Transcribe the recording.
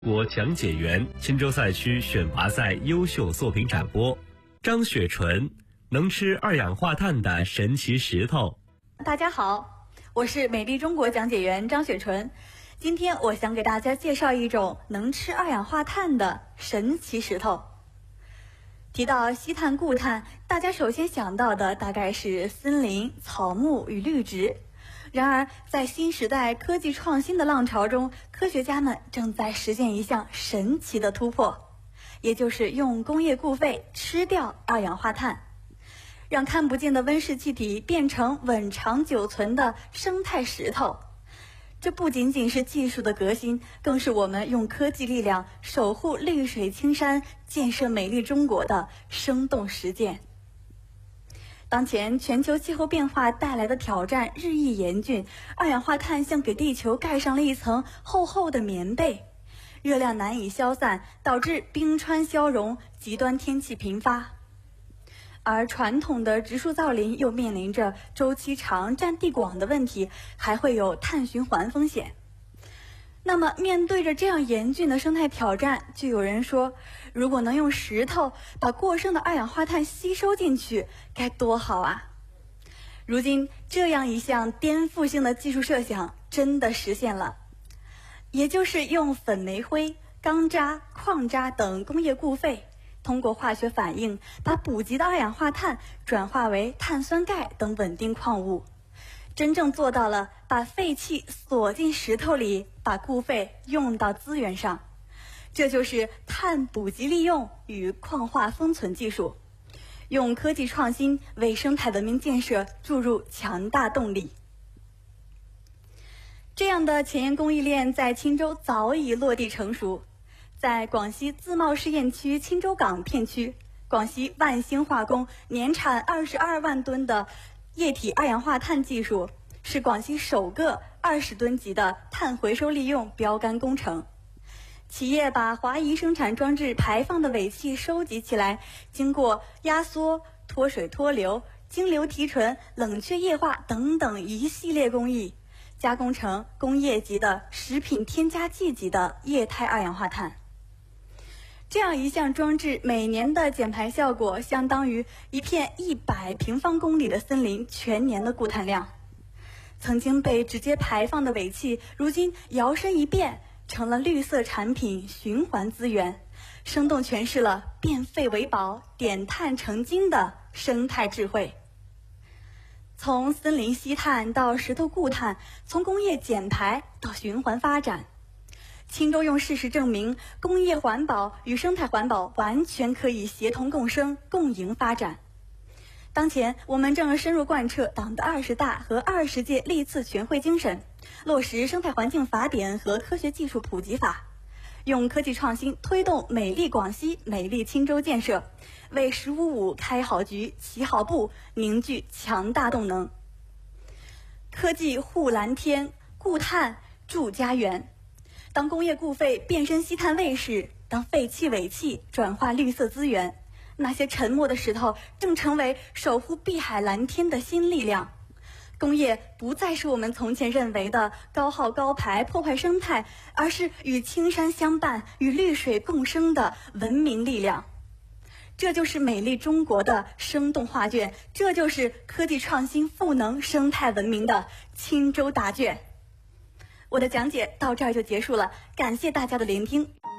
国讲解员钦州赛区选拔赛优秀作品展播。张雪纯，能吃二氧化碳的神奇石头。 大家好，我是美丽中国讲解员张雪纯。今天我想给大家介绍一种能吃二氧化碳的神奇石头。提到吸碳固碳，大家首先想到的大概是森林、草木与绿植。然而，在新时代科技创新的浪潮中，科学家们正在实现一项神奇的突破，也就是用工业固废吃掉二氧化碳，让看不见的温室气体变成稳长久存的生态石头。这不仅仅是技术的革新，更是我们用科技力量守护绿水青山、建设美丽中国的生动实践。当前全球气候变化带来的挑战日益严峻，二氧化碳像给地球盖上了一层厚厚的棉被，热量难以消散，导致冰川消融，极端天气频发。而传统的植树造林又面临着周期长、占地广的问题，还会有碳循环风险。那么面对着这样严峻的生态挑战，就有人说，如果能用石头把过剩的二氧化碳吸收进去，该多好啊！如今这样一项颠覆性的技术设想真的实现了，也就是用粉煤灰、钢渣、矿渣等工业固废，通过化学反应把补给的二氧化碳转化为碳酸钙等稳定矿物，真正做到了把废气锁进石头里，把固废用到资源上。这就是碳补给利用与矿化封存技术，用科技创新为生态文明建设注入强大动力。这样的前沿供应链在钦州早已落地成熟。在广西自贸试验区钦州港片区，广西万兴化工年产22万吨的液体二氧化碳技术，是广西首个20吨级的碳回收利用标杆工程。企业把华谊生产装置排放的尾气收集起来，经过压缩、脱水脱硫、蒸馏提纯、冷却液化等等一系列工艺，加工成工业级的食品添加剂级的液态二氧化碳。这样一项装置每年的减排效果相当于一片100平方公里的森林全年的固碳量。曾经被直接排放的尾气，如今摇身一变成了绿色产品循环资源，生动诠释了变废为宝、点碳成金的生态智慧。从森林吸碳到石头固碳，从工业减排到循环发展，钦州用事实证明，工业环保与生态环保完全可以协同共生、共赢发展。当前，我们正深入贯彻党的20大和20届历次全会精神，落实生态环境法典和科学技术普及法，用科技创新推动美丽广西、美丽钦州建设，为“十五五”开好局、起好步凝聚强大动能。科技护蓝天，固碳筑家园。当工业固废变身吸碳卫士，当废气尾气转化绿色资源，那些沉默的石头正成为守护碧海蓝天的新力量。工业不再是我们从前认为的高耗高排破坏生态，而是与青山相伴、与绿水共生的文明力量。这就是美丽中国的生动画卷，这就是科技创新赋能生态文明的钦州答卷。我的讲解到这儿就结束了，感谢大家的聆听。